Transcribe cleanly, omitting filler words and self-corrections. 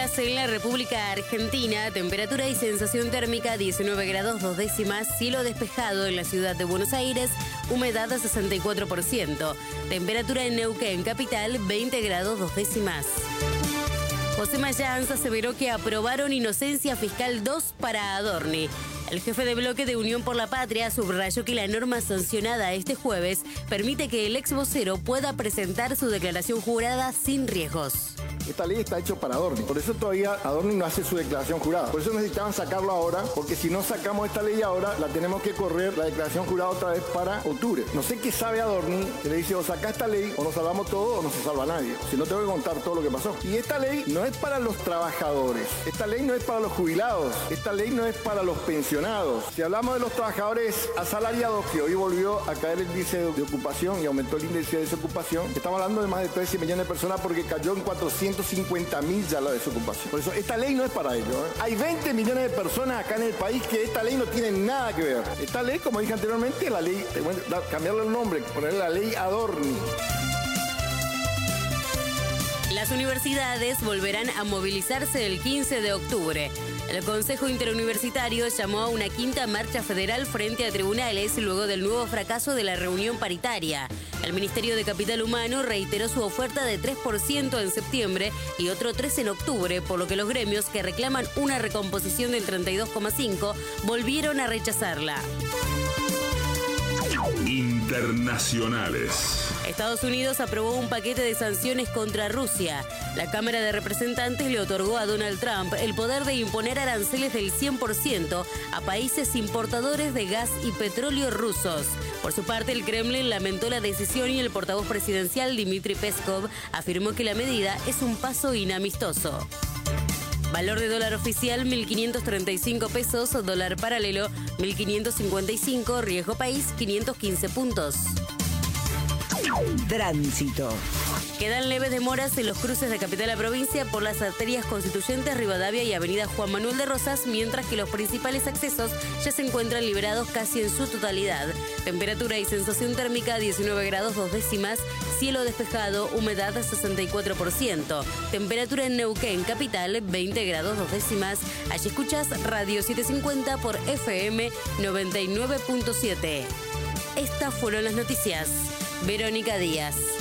días en la República Argentina, temperatura y sensación térmica 19 grados 2 décimas, cielo despejado en la ciudad de Buenos Aires, humedad a 64%, temperatura en Neuquén, capital, 20 grados 2 décimas. José Mayans aseveró que aprobaron inocencia fiscal 2 para Adorni. El jefe de bloque de Unión por la Patria subrayó que la norma sancionada este jueves permite que el ex vocero pueda presentar su declaración jurada sin riesgos. Esta ley está hecha para Adorni, por eso todavía Adorni no hace su declaración jurada. Por eso necesitaban sacarlo ahora, porque si no sacamos esta ley ahora, la tenemos que correr la declaración jurada otra vez para octubre. No sé qué sabe Adorni, que le dice o saca esta ley, o nos salvamos todos, o no se salva nadie. Si no, tengo que contar todo lo que pasó. Y esta ley no es para los trabajadores, esta ley no es para los jubilados, esta ley no es para los pensionados. Si hablamos de los trabajadores asalariados, que hoy volvió a caer el índice de ocupación y aumentó el índice de desocupación, estamos hablando de más de 13 millones de personas porque cayó en 450.000 ya la desocupación. Por eso, esta ley no es para ellos. Hay 20 millones de personas acá en el país que esta ley no tiene nada que ver. Esta ley, como dije anteriormente, la ley, cambiarle el nombre, ponerle la ley Adorni. Las universidades volverán a movilizarse el 15 de octubre. El Consejo Interuniversitario llamó a una quinta marcha federal frente a tribunales luego del nuevo fracaso de la reunión paritaria. El Ministerio de Capital Humano reiteró su oferta de 3% en septiembre y otro 3% en octubre, por lo que los gremios que reclaman una recomposición del 32,5% volvieron a rechazarla. Internacionales. Estados Unidos aprobó un paquete de sanciones contra Rusia. La Cámara de Representantes le otorgó a Donald Trump el poder de imponer aranceles del 100% a países importadores de gas y petróleo rusos. Por su parte, el Kremlin lamentó la decisión y el portavoz presidencial Dmitry Peskov afirmó que la medida es un paso inamistoso. Valor de dólar oficial 1.535 pesos, dólar paralelo 1.555, riesgo país 515 puntos. Tránsito. Quedan leves demoras en los cruces de capital a provincia por las arterias Constituyentes, Rivadavia y avenida Juan Manuel de Rosas, mientras que los principales accesos ya se encuentran liberados casi en su totalidad. Temperatura y sensación térmica 19 grados 2 décimas, cielo despejado, humedad 64%. Temperatura en Neuquén, capital 20 grados 2 décimas. Allí escuchas Radio 750 por FM 99.7. Estas fueron las noticias. Verónica Díaz.